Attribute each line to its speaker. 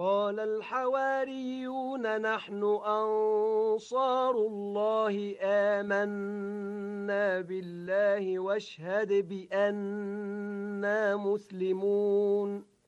Speaker 1: قال الحواريون نحن أنصار الله آمنا بالله واشهد بأننا مسلمون